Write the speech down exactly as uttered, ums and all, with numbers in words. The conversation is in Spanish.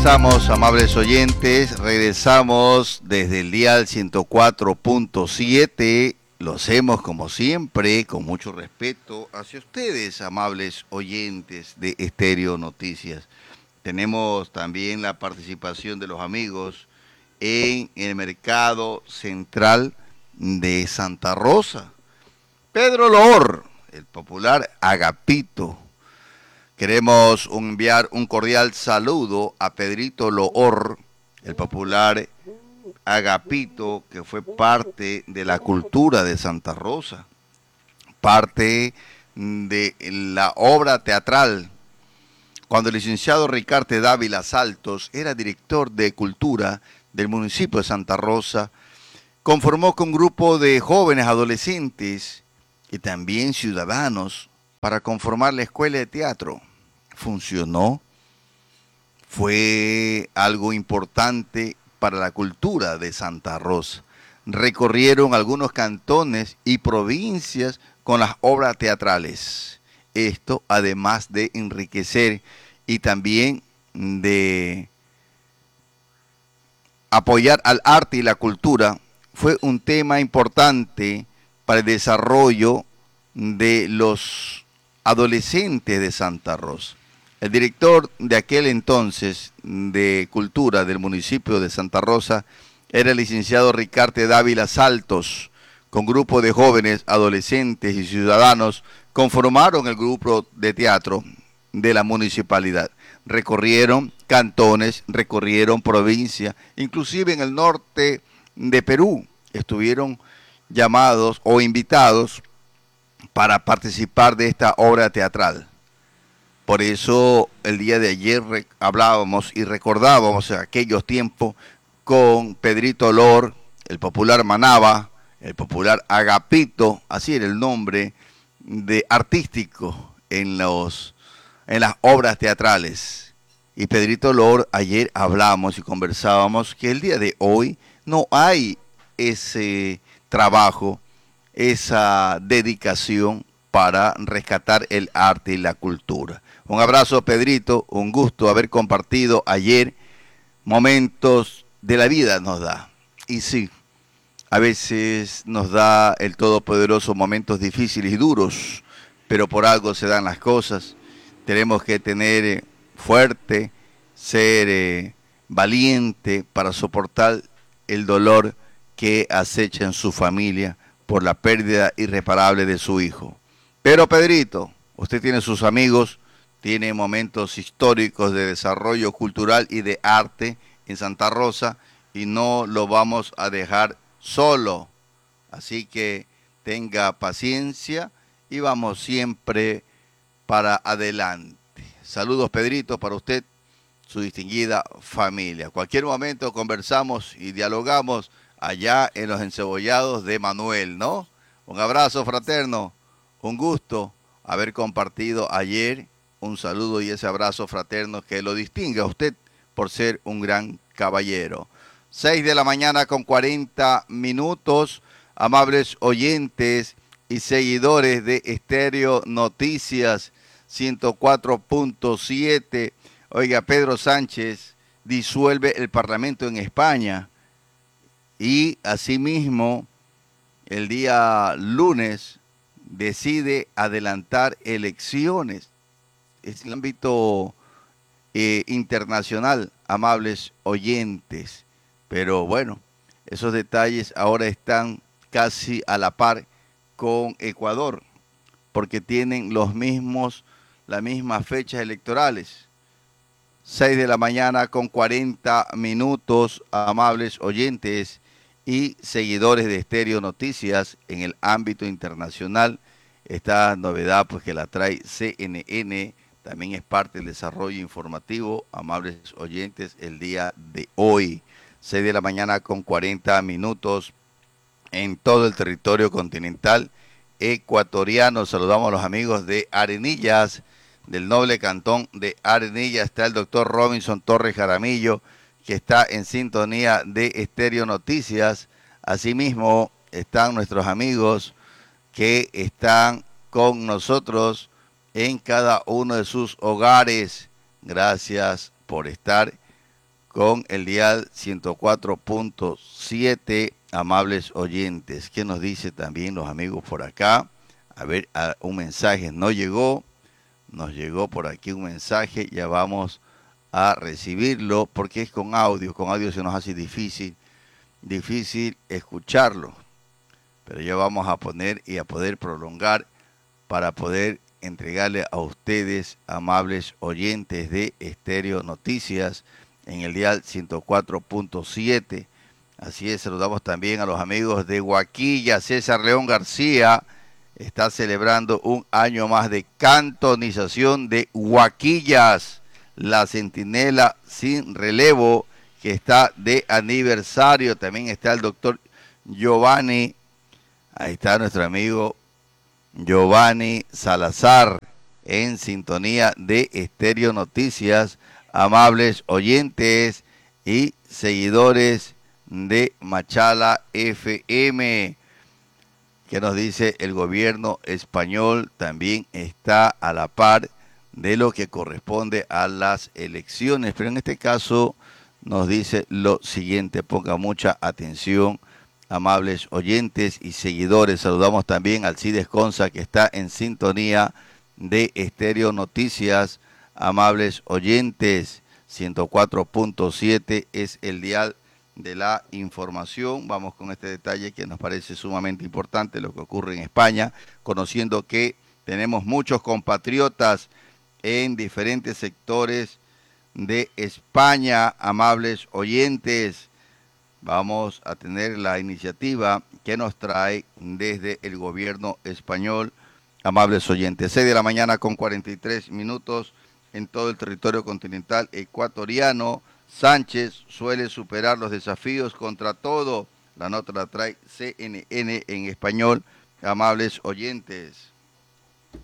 regresamos, amables oyentes, regresamos desde el dial ciento cuatro punto siete. Lo hacemos como siempre, con mucho respeto hacia ustedes, amables oyentes de Estéreo Noticias. Tenemos también la participación de los amigos en el mercado central de Santa Rosa. Pedro Loor, el popular Agapito. Queremos enviar un cordial saludo a Pedrito Loor, el popular Agapito, que fue parte de la cultura de Santa Rosa, parte de la obra teatral. Cuando el licenciado Ricardo Dávila Saltos era director de cultura del municipio de Santa Rosa, conformó con un grupo de jóvenes adolescentes y también ciudadanos para conformar la escuela de teatro. Funcionó, fue algo importante para la cultura de Santa Rosa. Recorrieron algunos cantones y provincias con las obras teatrales. Esto además de enriquecer y también de apoyar al arte y la cultura, fue un tema importante para el desarrollo de los adolescentes de Santa Rosa. El director de aquel entonces de cultura del municipio de Santa Rosa era el licenciado Ricardo Dávila Saltos. Con grupo de jóvenes, adolescentes y ciudadanos conformaron el grupo de teatro de la municipalidad. Recorrieron cantones, recorrieron provincias, inclusive en el norte de Perú estuvieron llamados o invitados para participar de esta obra teatral. Por eso el día de ayer hablábamos y recordábamos aquellos tiempos con Pedrito Loor, el popular Manaba, el popular Agapito, así era el nombre de artístico en, los, en las obras teatrales. Y Pedrito Loor, ayer hablamos y conversábamos que el día de hoy no hay ese trabajo, esa dedicación para rescatar el arte y la cultura. Un abrazo, Pedrito, un gusto haber compartido ayer momentos de la vida nos da. Y sí, a veces nos da el Todopoderoso momentos difíciles y duros, pero por algo se dan las cosas. Tenemos que tener fuerte, ser eh, valiente para soportar el dolor que acecha en su familia por la pérdida irreparable de su hijo. Pero Pedrito, usted tiene sus amigos, tiene momentos históricos de desarrollo cultural y de arte en Santa Rosa y no lo vamos a dejar solo. Así que tenga paciencia y vamos siempre para adelante. Saludos, Pedrito, para usted, su distinguida familia. Cualquier momento conversamos y dialogamos allá en los encebollados de Manuel, ¿no? Un abrazo fraterno, un gusto haber compartido ayer, un saludo y ese abrazo fraterno que lo distingue a usted por ser un gran caballero. seis de la mañana con cuarenta minutos, amables oyentes y seguidores de Estéreo Noticias ciento cuatro punto siete. Oiga, Pedro Sánchez disuelve el Parlamento en España y asimismo el día lunes decide adelantar elecciones. Es el ámbito eh, internacional, amables oyentes. Pero bueno, esos detalles ahora están casi a la par con Ecuador, porque tienen los mismos, las mismas fechas electorales. seis de la mañana con cuarenta minutos, amables oyentes y seguidores de Estéreo Noticias en el ámbito internacional. Esta novedad pues que la trae C N N, también es parte del desarrollo informativo, amables oyentes, el día de hoy. seis de la mañana con cuarenta minutos en todo el territorio continental ecuatoriano. Saludamos a los amigos de Arenillas, del noble cantón de Arenillas. Está el doctor Robinson Torres Jaramillo, que está en sintonía de Estéreo Noticias. Asimismo, están nuestros amigos que están con nosotros en cada uno de sus hogares. Gracias por estar con el dial ciento cuatro punto siete, amables oyentes. ¿Qué nos dice también los amigos por acá? A ver, a, un mensaje no llegó, nos llegó por aquí un mensaje, ya vamos a recibirlo porque es con audio, con audio se nos hace difícil, difícil escucharlo, pero ya vamos a poner y a poder prolongar para poder entregarle a ustedes, amables oyentes de Estéreo Noticias, en el dial ciento cuatro punto siete. Así es, saludamos también a los amigos de Huaquilla. César León García está celebrando un año más de cantonización de Huaquillas, la centinela sin relevo, que está de aniversario. También está el doctor Giovanni, ahí está nuestro amigo Giovanni Salazar, en sintonía de Estéreo Noticias, amables oyentes y seguidores de Machala F M. Que nos dice el gobierno español también está a la par de lo que corresponde a las elecciones, pero en este caso nos dice lo siguiente, ponga mucha atención, amables oyentes y seguidores. Saludamos también al Cides Conza, que está en sintonía de Estéreo Noticias, amables oyentes. ciento cuatro punto siete es el dial de la información. Vamos con este detalle que nos parece sumamente importante, lo que ocurre en España, conociendo que tenemos muchos compatriotas en diferentes sectores de España, amables oyentes. Vamos a tener la iniciativa que nos trae desde el gobierno español, amables oyentes. seis de la mañana con cuarenta y tres minutos en todo el territorio continental ecuatoriano. Sánchez suele superar los desafíos contra todo. La nota la trae C N N en español, amables oyentes.